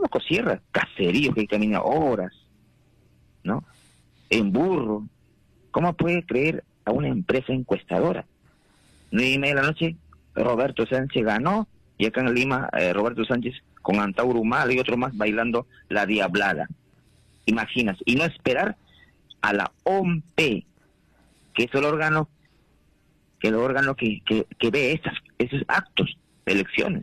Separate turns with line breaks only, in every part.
Orco Sierra, caseríos que camina horas, ¿no? En burro. ¿Cómo puede creer a una empresa encuestadora? 9:30 de la noche, Roberto Sánchez ganó, y acá en Lima, Roberto Sánchez con Antauro Humala y otro más bailando la diablada. Imaginas, y no esperar a la OMP, que es el órgano que ve esos actos de elecciones.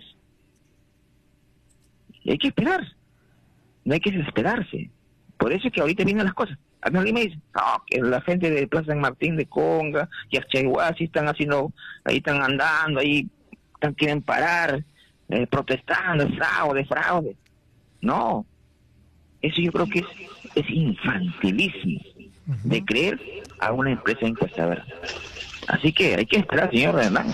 Y hay que esperar, no hay que desesperarse. Por eso es que ahorita vienen las cosas. A mí me dicen, no, que la gente de Plaza San Martín de Conga y Achayhuasi están haciendo, ahí están andando, ahí quieren parar, protestando, fraude. No, eso yo creo que es infantilismo de creer a una empresa encuestadora. Así que hay que esperar, señor Hernán.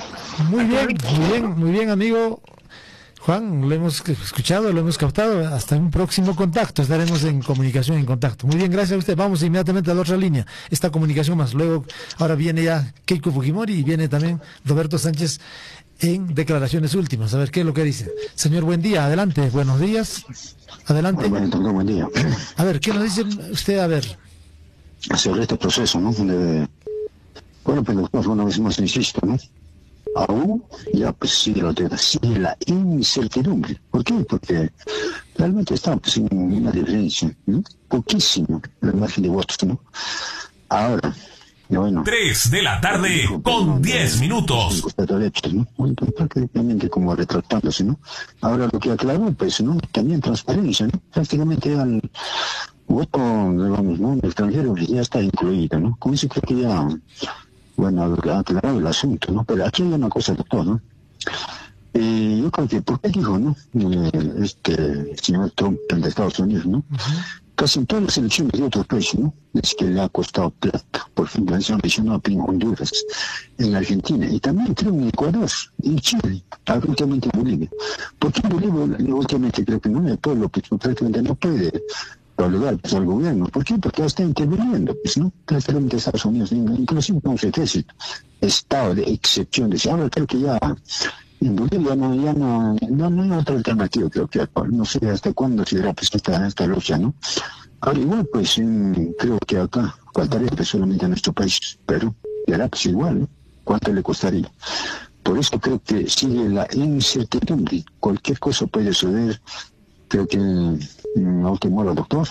Muy bien, amigo Juan, lo hemos escuchado, lo hemos captado. Hasta un próximo contacto, estaremos en comunicación, en contacto. Muy bien, gracias a usted. Vamos inmediatamente a la otra línea, esta comunicación más. Luego, ahora viene ya Keiko Fujimori y viene también Roberto Sánchez en declaraciones últimas. A ver qué es lo que dice. Señor, buen día, adelante, buenos días. Adelante.
Buen día.
A ver, ¿qué nos dice usted? A ver.
Sobre este proceso, ¿no? Bueno, pues doctor, una vez más insisto, ¿no? Aún ya pues sigue la incertidumbre. ¿Por qué? Porque realmente está pues, en una diferencia, ¿no? Poquísimo la margen de votos, ¿no? Ahora, bueno.
3 de la tarde con 10 minutos.
¿No? Bueno, pues, prácticamente como retractándose, ¿no? Ahora lo que aclaró, pues, ¿no? También transparencia, ¿no? Prácticamente al voto, digamos, ¿no? El extranjero ya está incluido, ¿no? Con eso creo que ya, bueno, ha aclarado el asunto, ¿no? Pero aquí hay una cosa, doctor, ¿no? Yo creo que, ¿por qué dijo, no? Este señor Trump, el de Estados Unidos, ¿no? Casi en todas las elecciones de otros países, ¿no? Es que le ha costado plata. Por ejemplo, se mencionó en Honduras, en Argentina, y también creo en Ecuador, en Chile, últimamente en Bolivia. Porque en Bolivia, últimamente creo que no, el pueblo pues, prácticamente no puede obligar pues, al gobierno. ¿Por qué? Porque está interviniendo, pues, ¿no? Prácticamente Estados Unidos, inclusive con su ejército, estado de excepción. Ahora creo que ya en Bolivia no hay otra alternativa, creo que no sé hasta cuándo se dará pues, esta lucha, ¿no? Ahora igual, pues, creo que acá faltaría pues, solamente a nuestro país, pero hará pues igual, ¿no? ¿Cuánto le costaría? Por eso creo que sigue la incertidumbre. Cualquier cosa puede suceder. Creo que a última hora, doctor.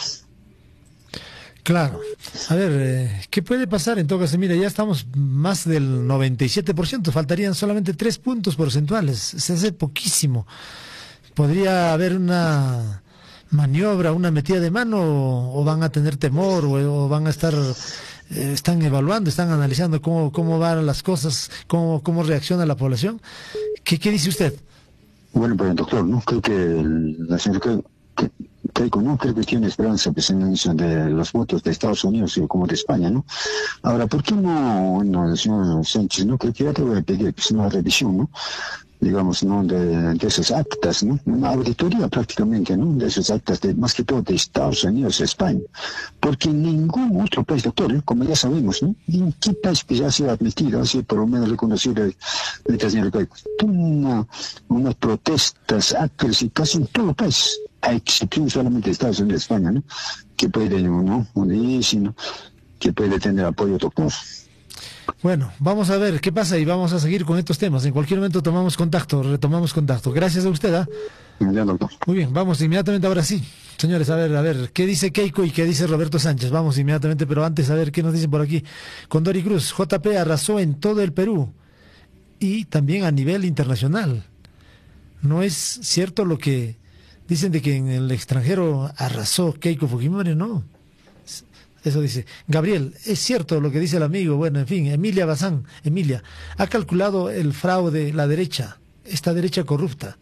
Claro. A ver, ¿qué puede pasar en todo caso? Mira, ya estamos más del 97%, faltarían solamente 3 puntos porcentuales, se hace poquísimo. ¿Podría haber una maniobra, una metida de mano, o van a tener temor, o van a estar, están evaluando, están analizando cómo van las cosas, cómo reacciona la población? ¿Qué dice usted?
Bueno, pero doctor, ¿no? Creo que la señora Keiko no creo que tiene esperanza pues, en de los votos de Estados Unidos y como de España, ¿no? Ahora, ¿por qué no el señor Sánchez, no? Creo que ya te voy a pedir pues, una revisión, ¿no? Digamos, ¿no? De esas actas, ¿no? Una auditoría prácticamente, ¿no? De esas actas, más que todo de Estados Unidos y España. Porque en ningún otro país, doctor, como ya sabemos, ¿no? ¿En qué país que ya ha sido admitido, ha sido por lo menos reconocido el señor Keiko? Unas protestas, actos y casi en todo el país, a excepción solamente de Estados Unidos y España, ¿no? Que puede, ¿no? Unirse, ¿no? Que puede tener apoyo, doctor.
Bueno, vamos a ver qué pasa y vamos a seguir con estos temas. En cualquier momento retomamos contacto. Gracias a usted, ¿ah?
Ya, doctor.
Muy bien, vamos inmediatamente ahora sí. Señores, a ver, ¿qué dice Keiko y qué dice Roberto Sánchez? Vamos inmediatamente, pero antes a ver qué nos dicen por aquí. Condori Cruz, JP arrasó en todo el Perú y también a nivel internacional. ¿No es cierto lo que dicen de que en el extranjero arrasó Keiko Fujimori? No. Eso dice. Gabriel, es cierto lo que dice el amigo. Bueno, en fin, Emilia Bazán. Emilia, ha calculado el fraude la derecha, esta derecha corrupta.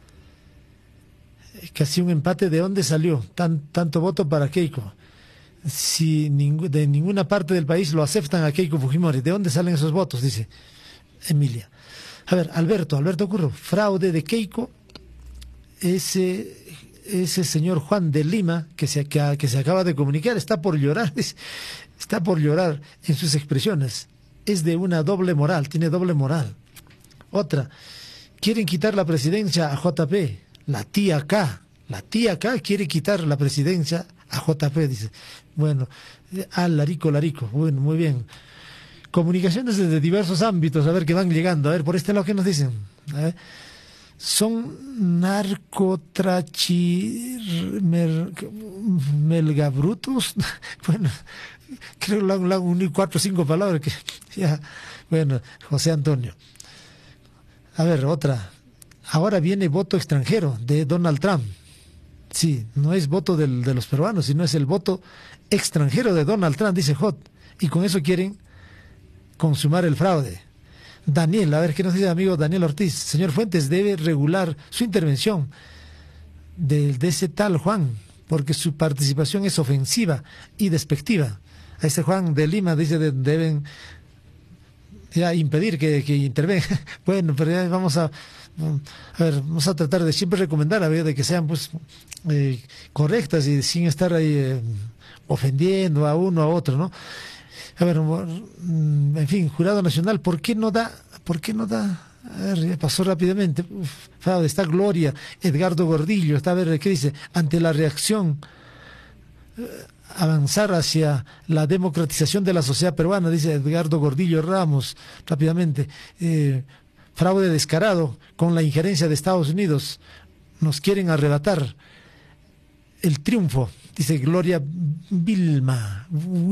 Casi un empate. ¿De dónde salió tanto voto para Keiko? Si de ninguna parte del país lo aceptan a Keiko Fujimori, ¿de dónde salen esos votos? Dice Emilia. A ver, Alberto Curro, fraude de Keiko, ese señor Juan de Lima, que se acaba de comunicar, está por llorar en sus expresiones. Es de una doble moral, tiene doble moral. Otra, quieren quitar la presidencia a JP, la tía K, La tía acá quiere quitar la presidencia a JP, dice. Bueno, al Larico, bueno, muy bien. Comunicaciones desde diversos ámbitos, a ver qué van llegando. A ver, por este lado, ¿qué nos dicen? A ver. Son melgabrutos. Bueno, creo que lo han unido 4 o 5 palabras. Que, ya. Bueno, José Antonio. A ver, otra. Ahora viene voto extranjero de Donald Trump. Sí, no es voto de los peruanos, sino es el voto extranjero de Donald Trump, dice Hot. Y con eso quieren consumar el fraude. Daniel, a ver qué nos dice el amigo Daniel Ortiz. Señor Fuentes, debe regular su intervención de ese tal Juan, porque su participación es ofensiva y despectiva. A ese Juan de Lima dice deben ya impedir que intervenga. Bueno, pero ya vamos a tratar de siempre recomendar, a ver, de que sean pues correctas y sin estar ahí ofendiendo a uno a otro, ¿no? A ver, en fin, Jurado Nacional, ¿por qué no da? A ver, ya pasó rápidamente. Está Gloria, Edgardo Gordillo, está a ver, ¿qué dice? Ante la reacción, avanzar hacia la democratización de la sociedad peruana, dice Edgardo Gordillo Ramos, rápidamente. Fraude descarado con la injerencia de Estados Unidos. Nos quieren arrebatar el triunfo, dice Gloria Wilma.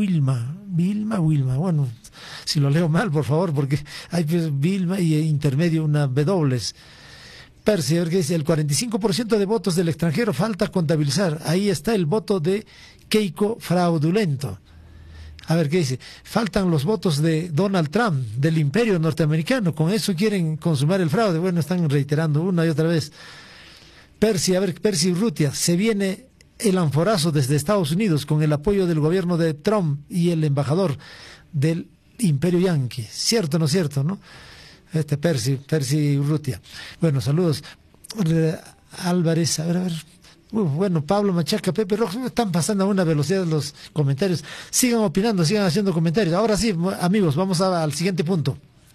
Bueno, si lo leo mal, por favor, porque hay Vilma y intermedio una W. Percy, a ver qué dice, el 45% de votos del extranjero falta contabilizar. Ahí está el voto de Keiko fraudulento. A ver qué dice, faltan los votos de Donald Trump, del imperio norteamericano, con eso quieren consumar el fraude. Bueno, están reiterando una y otra vez. Percy, a ver, Percy Urrutia, se viene el anforazo desde Estados Unidos con el apoyo del gobierno de Trump y el embajador del imperio yanqui. ¿Cierto o no cierto, no? Percy Urrutia. Bueno, saludos. Álvarez, a ver. Bueno, Pablo Machaca, Pepe Rojas, están pasando a una velocidad los comentarios. Sigan opinando, sigan haciendo comentarios. Ahora sí, amigos, vamos al siguiente punto.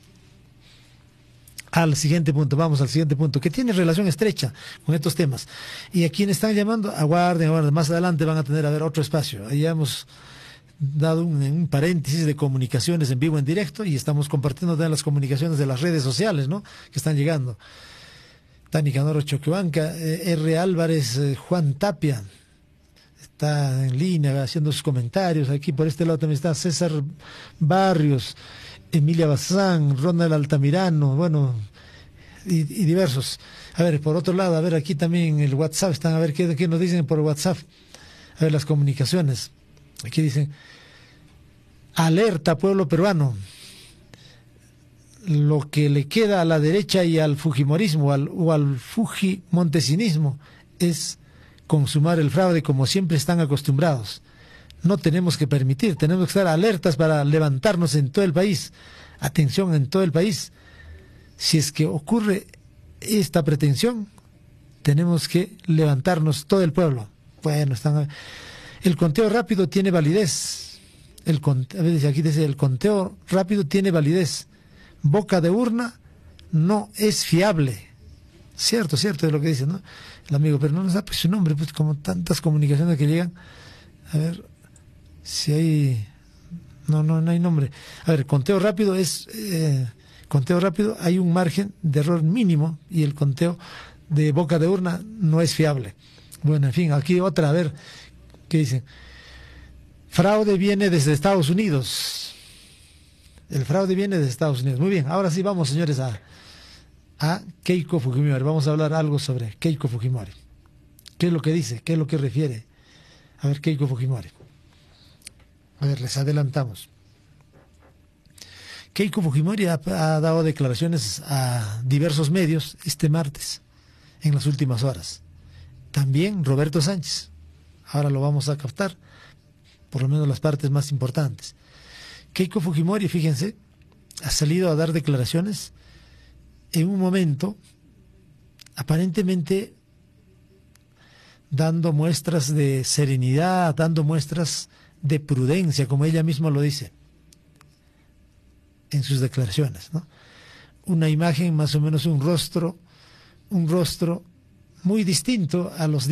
Vamos al siguiente punto, que tiene relación estrecha con estos temas. Y a quienes están llamando, aguarden, más adelante van a tener otro espacio. Ahí hemos dado un paréntesis de comunicaciones en vivo, en directo, y estamos compartiendo también las comunicaciones de las redes sociales, ¿no?, que están llegando. Tani Canoro Choquebanca, R. Álvarez, Juan Tapia, está en línea haciendo sus comentarios. Aquí por este lado también está César Barrios, Emilia Bazán, Ronald Altamirano, bueno, y diversos. A ver, por otro lado, a ver, aquí también el WhatsApp, están a ver qué nos dicen por WhatsApp. A ver, las comunicaciones. Aquí dicen, alerta pueblo peruano. Lo que le queda a la derecha y al fujimorismo o al fujimontesinismo es consumar el fraude como siempre están acostumbrados. No tenemos que permitir, tenemos que estar alertas para levantarnos en todo el país. Atención en todo el país. Si es que ocurre esta pretensión, tenemos que levantarnos todo el pueblo. Bueno, el conteo rápido tiene validez. Aquí dice, el conteo rápido tiene validez. Boca de urna no es fiable. Cierto es lo que dice, ¿no?, el amigo, pero no nos da pues su nombre, pues como tantas comunicaciones que llegan. A ver si hay... No hay nombre. A ver, conteo rápido hay un margen de error mínimo y el conteo de boca de urna no es fiable. Bueno, en fin, aquí otra, a ver, ¿qué dicen? Fraude viene desde Estados Unidos. El fraude viene de Estados Unidos. Muy bien, ahora sí vamos, señores, a Keiko Fujimori. Vamos a hablar algo sobre Keiko Fujimori. ¿Qué es lo que dice? ¿Qué es lo que refiere? A ver, Keiko Fujimori. A ver, les adelantamos. Keiko Fujimori ha dado declaraciones a diversos medios este martes, en las últimas horas. También Roberto Sánchez. Ahora lo vamos a captar, por lo menos las partes más importantes. Keiko Fujimori, fíjense, ha salido a dar declaraciones en un momento aparentemente dando muestras de serenidad, dando muestras de prudencia, como ella misma lo dice en sus declaraciones, ¿no? Una imagen, más o menos un rostro muy distinto a los